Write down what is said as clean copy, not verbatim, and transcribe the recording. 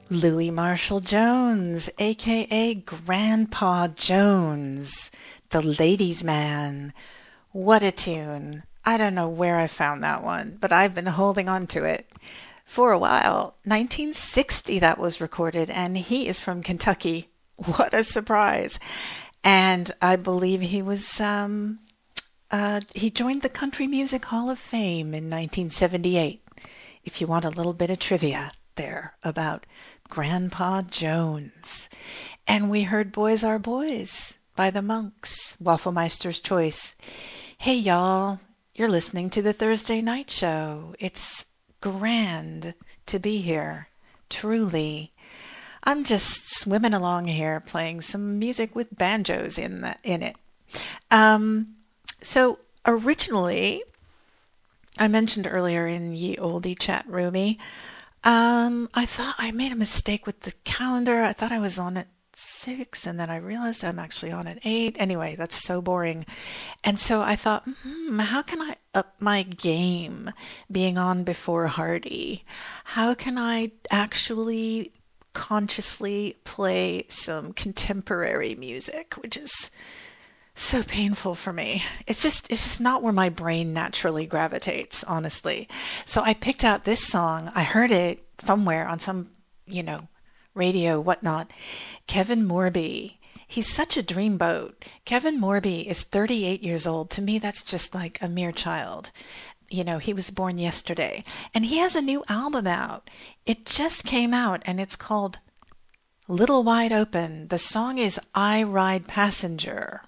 Louis Marshall Jones, aka Grandpa Jones, the ladies' man. What a tune. I don't know where I found that one, but I've been holding on to it for a while. 1960 that was recorded, and he is from Kentucky. What a surprise. And I believe he was he joined the Country Music Hall of Fame in 1978. If you want a little bit of trivia there about Grandpa Jones. And we heard Boys Are Boys by the Monks, Wafflemeister's Choice. Hey y'all, you're listening to the Thursday Night Show. It's grand to be here, truly. I'm just swimming along here playing some music with banjos in it. So originally, I mentioned earlier in Ye Olde Chat Roomy, I thought I made a mistake with the calendar. I thought I was on at 6, and then I realized I'm actually on at 8. Anyway, that's so boring. And so I thought, how can I up my game being on before Hardy? How can I actually consciously play some contemporary music, which is so painful for me. It's just not where my brain naturally gravitates, honestly. So I picked out this song. I heard it somewhere on some, radio, whatnot. Kevin Morby. He's such a dreamboat. Kevin Morby is 38 years old. To me, that's just like a mere child. He was born yesterday. And he has a new album out. It just came out, and it's called Little Wide Open. The song is I Ride Passenger.